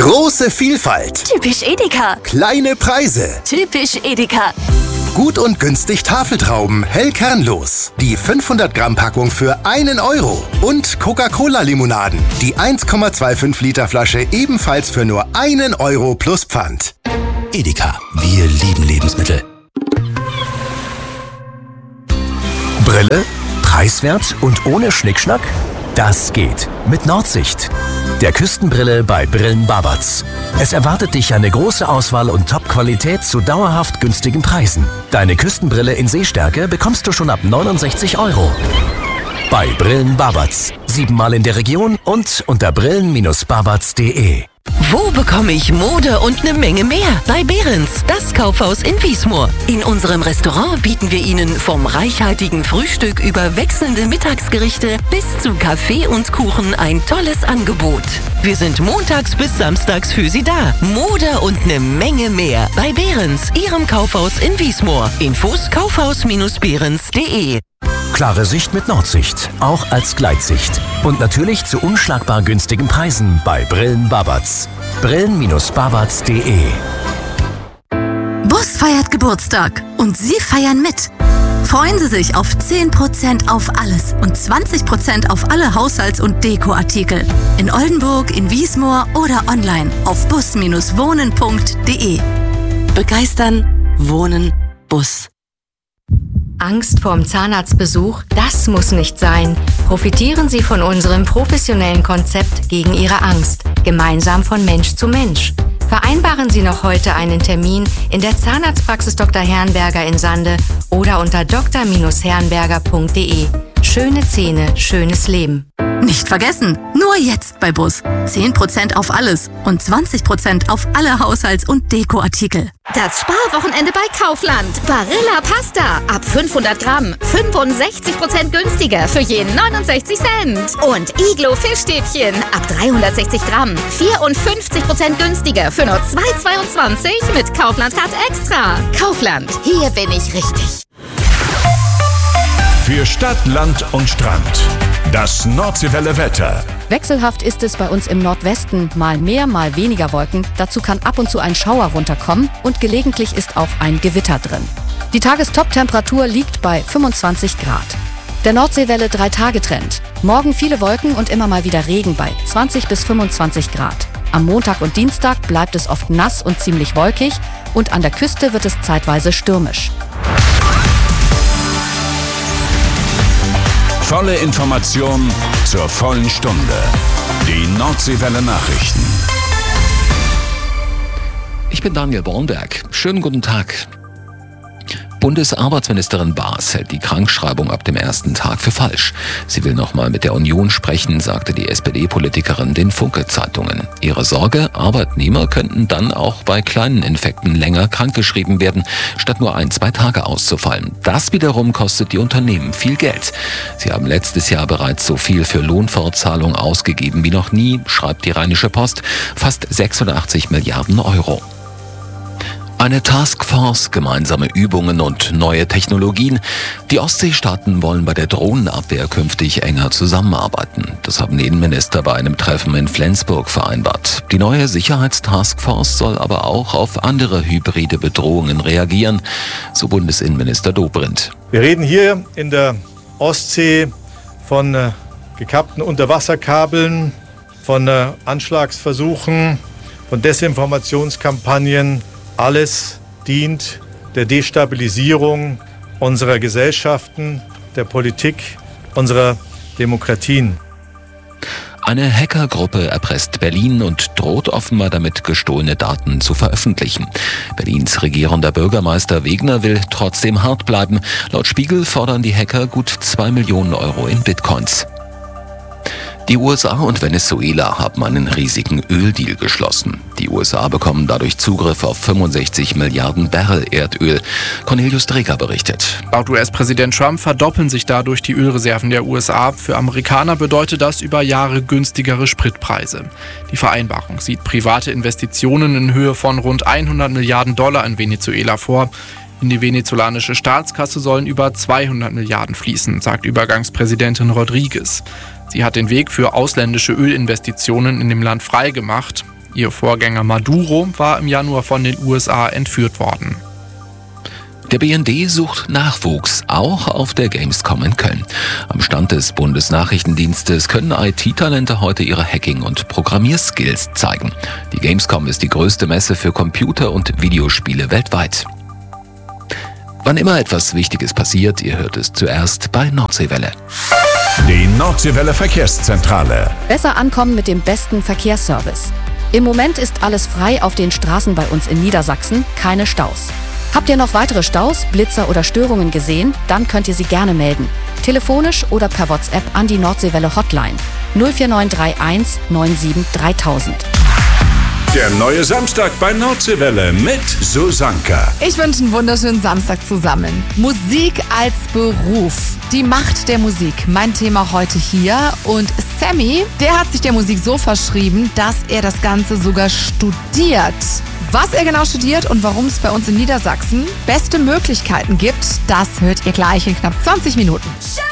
Große Vielfalt. Typisch Edeka. Kleine Preise. Typisch Edeka. Gut und günstig Tafeltrauben, hell kernlos. Die 500 Gramm Packung für 1 Euro. Und Coca-Cola-Limonaden. Die 1,25 Liter Flasche ebenfalls für nur 1 Euro plus Pfand. Edeka, wir lieben Lebensmittel. Brille, preiswert und ohne Schnickschnack? Das geht mit Nordsicht. Der Küstenbrille bei Brillen Babatz. Es erwartet dich eine große Auswahl und Top-Qualität zu dauerhaft günstigen Preisen. Deine Küstenbrille in Sehstärke bekommst du schon ab 69 Euro. Bei Brillen Babatz. 7-mal in der Region und unter brillen-babatz.de. Wo bekomme ich Mode und eine Menge mehr? Bei Behrens, das Kaufhaus in Wiesmoor. In unserem Restaurant bieten wir Ihnen vom reichhaltigen Frühstück über wechselnde Mittagsgerichte bis zu Kaffee und Kuchen ein tolles Angebot. Wir sind montags bis samstags für Sie da. Mode und eine Menge mehr. Bei Behrens, Ihrem Kaufhaus in Wiesmoor. Infos kaufhaus-behrens.de. Klare Sicht mit Nordsicht, auch als Gleitsicht. Und natürlich zu unschlagbar günstigen Preisen bei Brillen Babatz. Brillen-babatz.de. Bus feiert Geburtstag und Sie feiern mit. Freuen Sie sich auf 10% auf alles und 20% auf alle Haushalts- und Dekoartikel. In Oldenburg, in Wiesmoor oder online auf bus-wohnen.de. Begeistern, Wohnen, Bus. Angst vorm Zahnarztbesuch? Das muss nicht sein. Profitieren Sie von unserem professionellen Konzept gegen Ihre Angst. Gemeinsam von Mensch zu Mensch. Vereinbaren Sie noch heute einen Termin in der Zahnarztpraxis Dr. Herrenberger in Sande oder unter dr-herrenberger.de. Schöne Zähne, schönes Leben. Nicht vergessen, nur jetzt bei Bus. 10% auf alles und 20% auf alle Haushalts- und Dekoartikel. Das Sparwochenende bei Kaufland. Barilla Pasta ab 500 Gramm. 65% günstiger für je 69 Cent. Und Iglo Fischstäbchen ab 360 Gramm. 54% günstiger für nur 2,22 mit Kaufland-Card Extra. Kaufland, hier bin ich richtig. Für Stadt, Land und Strand. Das Nordseewelle Wetter. Wechselhaft ist es bei uns im Nordwesten. Mal mehr, mal weniger Wolken. Dazu kann ab und zu ein Schauer runterkommen und gelegentlich ist auch ein Gewitter drin. Die Tagestop-Temperatur liegt bei 25 Grad. Der Nordseewelle 3-Tage-Trend. Morgen viele Wolken und immer mal wieder Regen bei 20 bis 25 Grad. Am Montag und Dienstag bleibt es oft nass und ziemlich wolkig und an der Küste wird es zeitweise stürmisch. Volle Information zur vollen Stunde. Die Nordseewelle Nachrichten. Ich bin Daniel Bornberg. Schönen guten Tag. Bundesarbeitsministerin Baas hält die Krankschreibung ab dem ersten Tag für falsch. Sie will nochmal mit der Union sprechen, sagte die SPD-Politikerin den Funke-Zeitungen. Ihre Sorge, Arbeitnehmer könnten dann auch bei kleinen Infekten länger krankgeschrieben werden, statt nur 1-2 Tage auszufallen. Das wiederum kostet die Unternehmen viel Geld. Sie haben letztes Jahr bereits so viel für Lohnfortzahlung ausgegeben wie noch nie, schreibt die Rheinische Post, fast 86 Milliarden Euro. Eine Taskforce, gemeinsame Übungen und neue Technologien. Die Ostseestaaten wollen bei der Drohnenabwehr künftig enger zusammenarbeiten. Das haben die Innenminister bei einem Treffen in Flensburg vereinbart. Die neue Sicherheitstaskforce soll aber auch auf andere hybride Bedrohungen reagieren, so Bundesinnenminister Dobrindt. Wir reden hier in der Ostsee von gekappten Unterwasserkabeln, von Anschlagsversuchen, von Desinformationskampagnen. Alles dient der Destabilisierung unserer Gesellschaften, der Politik, unserer Demokratien. Eine Hackergruppe erpresst Berlin und droht offenbar damit, gestohlene Daten zu veröffentlichen. Berlins regierender Bürgermeister Wegner will trotzdem hart bleiben. Laut Spiegel fordern die Hacker gut 2 Millionen Euro in Bitcoins. Die USA und Venezuela haben einen riesigen Öldeal geschlossen. Die USA bekommen dadurch Zugriff auf 65 Milliarden Barrel Erdöl. Cornelius Dreger berichtet. Laut US-Präsident Trump verdoppeln sich dadurch die Ölreserven der USA. Für Amerikaner bedeutet das über Jahre günstigere Spritpreise. Die Vereinbarung sieht private Investitionen in Höhe von rund 100 Milliarden Dollar in Venezuela vor. In die venezolanische Staatskasse sollen über 200 Milliarden fließen, sagt Übergangspräsidentin Rodriguez. Sie hat den Weg für ausländische Ölinvestitionen in dem Land freigemacht. Ihr Vorgänger Maduro war im Januar von den USA entführt worden. Der BND sucht Nachwuchs, auch auf der Gamescom in Köln. Am Stand des Bundesnachrichtendienstes können IT-Talente heute ihre Hacking- und Programmierskills zeigen. Die Gamescom ist die größte Messe für Computer- und Videospiele weltweit. Wann immer etwas Wichtiges passiert, ihr hört es zuerst bei Nordseewelle. Die Nordseewelle Verkehrszentrale. Besser ankommen mit dem besten Verkehrsservice. Im Moment ist alles frei auf den Straßen bei uns in Niedersachsen, keine Staus. Habt ihr noch weitere Staus, Blitzer oder Störungen gesehen? Dann könnt ihr sie gerne melden. Telefonisch oder per WhatsApp an die Nordseewelle Hotline 04931 97 3000. Der neue Samstag bei Nordseewelle mit Susanka. Ich wünsche einen wunderschönen Samstag zusammen. Musik als Beruf. Die Macht der Musik. Mein Thema heute hier. Und Sammy, der hat sich der Musik so verschrieben, dass er das Ganze sogar studiert. Was er genau studiert und warum es bei uns in Niedersachsen beste Möglichkeiten gibt, das hört ihr gleich in knapp 20 Minuten.